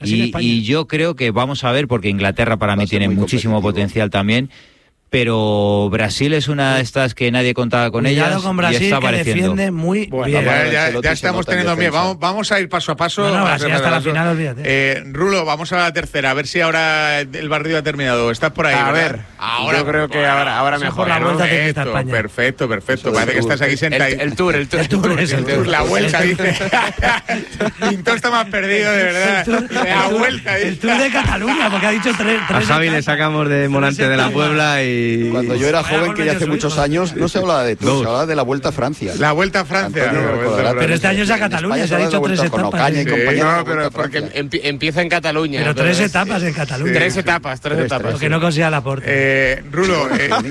Y yo creo que vamos a ver, porque Inglaterra para mí tiene muchísimo potencial también, pero Brasil es una de estas que nadie contaba con ellas. Con Brasil, y está que apareciendo. defiende muy bien. Ya estamos teniendo miedo. Vamos a ir paso a paso. Brasil hasta la final, olvídate. Rulo, vamos a la tercera, a ver si ahora el partido ha terminado. Estás por ahí, a ¿verdad? ver, ahora, yo creo que ahora mejor. La vuelta que está España. Perfecto. Parece que estás aquí sentado. El tour. La vuelta, dice. Pinto está más perdido, de verdad. La vuelta, dice. El tour de Cataluña, porque ha dicho tres. A Xavi le sacamos de Monante de la Puebla y... Cuando yo era joven, que ya hace muchos años, no se hablaba de tour, se hablaba de la Vuelta a Francia. La Vuelta a Francia. Pero este año es a Cataluña, se ha dicho 3 etapas. No, pero porque empieza en Cataluña. Pero 3 etapas en Cataluña. 3 etapas. Lo que no consiga Laporte. Rulo,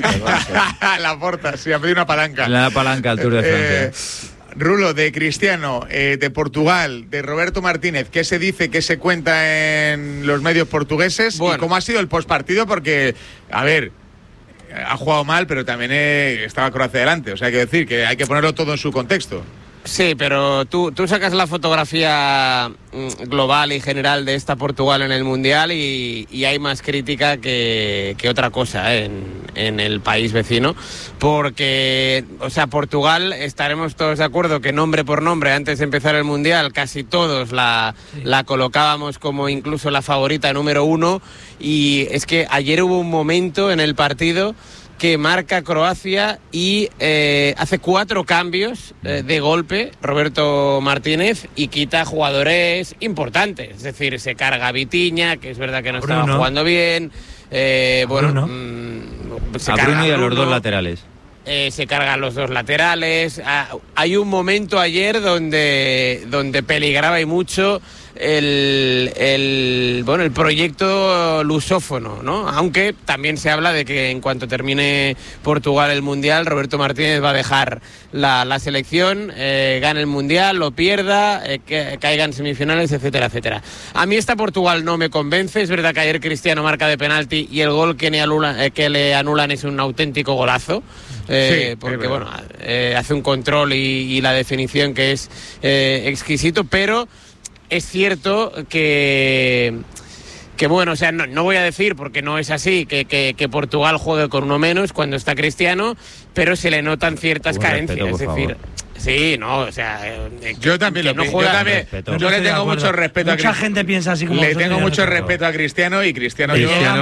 Laporta, sí, ha pedido una palanca. La palanca al Tour de Francia. Rulo, de Cristiano, de Portugal, de Roberto Martínez, ¿qué se dice, qué se cuenta en los medios portugueses? Bueno. ¿Y cómo ha sido el postpartido? Porque, a ver, ha jugado mal, pero también estaba Croacia delante. O sea, hay que decir que hay que ponerlo todo en su contexto. Sí, pero tú sacas la fotografía global y general de esta Portugal en el Mundial y hay más crítica que otra cosa en el país vecino, porque, o sea, Portugal, estaremos todos de acuerdo que nombre por nombre, antes de empezar el Mundial, casi todos la colocábamos como incluso la favorita número 1, y es que ayer hubo un momento en el partido que marca Croacia y hace 4 cambios de golpe Roberto Martínez y quita jugadores importantes. Es decir, se carga a Vitinha, que es verdad que no estaba jugando bien. Se Bruno y a los 2 laterales. Se cargan los 2 laterales. Hay un momento ayer donde peligraba y mucho el proyecto lusófono, ¿no? Aunque también se habla de que en cuanto termine Portugal el Mundial, Roberto Martínez va a dejar la selección, gane el Mundial, lo pierda, caiga en semifinales, etcétera, etcétera. A mí esta Portugal no me convence. Es verdad que ayer Cristiano marca de penalti y el gol que le anulan es un auténtico golazo. Porque bueno, hace un control y la definición que es exquisito, pero es cierto que bueno, o sea, no voy a decir, porque no es así, que Portugal juegue con uno menos cuando está Cristiano, pero se le notan ciertas carencias, es decir... Sí, no, o sea... yo también lo pienso. Yo le tengo mucho respeto a Cristiano. Mucha gente piensa así como... Le tengo mucho respeto a Cristiano y Cristiano...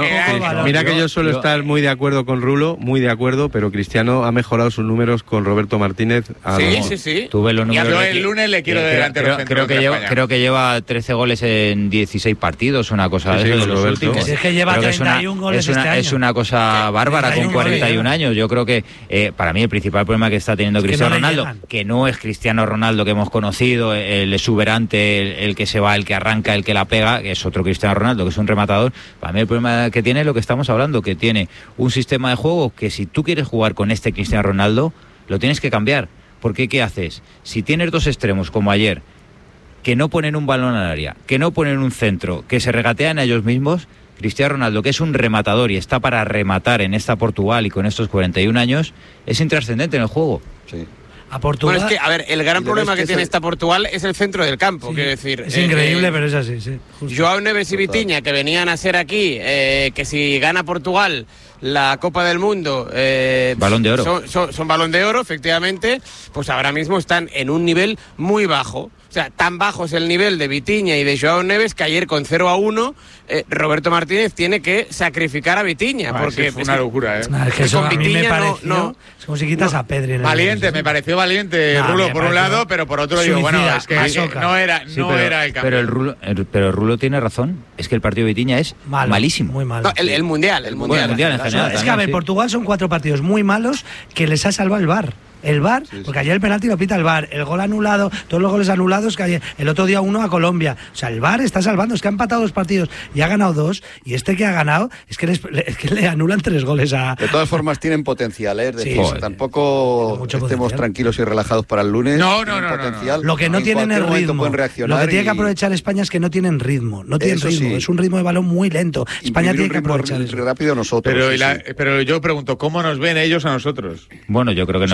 Mira que yo suelo estar muy de acuerdo con Rulo, muy de acuerdo, pero Cristiano ha mejorado sus números con Roberto Martínez. Sí. Tuve los números. Yo el lunes le quiero de delantero centro. Creo que lleva 13 goles en 16 partidos, una cosa de los últimos. Es que lleva 31 goles este año. Es una cosa bárbara con 41 años. Yo creo que para mí el principal problema que está teniendo Cristiano Ronaldo, que no es Cristiano Ronaldo que hemos conocido, el exuberante, el que se va, el que arranca, el que la pega, que es otro Cristiano Ronaldo, que es un rematador. Para mí el problema que tiene es lo que estamos hablando, que tiene un sistema de juego que si tú quieres jugar con este Cristiano Ronaldo, lo tienes que cambiar. Porque ¿qué haces? Si tienes 2 extremos como ayer, que no ponen un balón al área, que no ponen un centro, que se regatean a ellos mismos, Cristiano Ronaldo, que es un rematador y está para rematar en esta Portugal y con estos 41 años, es intrascendente en el juego. Sí. A Portugal. Bueno, es que, a ver, el gran problema que tiene esta Portugal es el centro del campo, quiero decir. Es increíble, pero es así, sí. Joao Neves y Vitinha, que venían a ser aquí, que si gana Portugal la Copa del Mundo... Balón de Oro. Son Balón de Oro, efectivamente, pues ahora mismo están en un nivel muy bajo. O sea, tan bajo es el nivel de Vitinha y de Joao Neves que ayer con 0-1 Roberto Martínez tiene que sacrificar a Vitinha. Porque fue una locura, Es que eso a mí me pareció... Es como si quitas a Pedri. Valiente, me pareció valiente Rulo por un lado, pero por otro digo, bueno, es que no era el cambio. Pero Rulo tiene razón. Es que el partido de Vitinha es malísimo. Muy malo. No, el Mundial en general. Es que, a ver, Portugal son 4 partidos muy malos que les ha salvado el VAR. El VAR, porque ayer el penalti lo pita el VAR, el gol anulado, todos los goles anulados que ayer, el otro día 1 a Colombia. O sea, el VAR está salvando, es que ha empatado 2 partidos y ha ganado 2, y este que ha ganado es que le anulan 3 goles a... De todas formas tienen potencial, es decir, tampoco estemos tranquilos y relajados para el lunes. No. Lo que no tienen es ritmo. Lo que tiene que aprovechar España es que no tienen ritmo. No tienen ritmo, es un ritmo de balón muy lento. España tiene que aprovechar eso. Rápido nosotros. Pero yo pregunto, ¿cómo nos ven ellos a nosotros? Bueno, yo creo que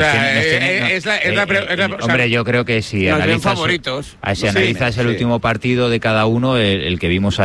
hombre, yo creo que si analizas el último partido de cada uno, el que vimos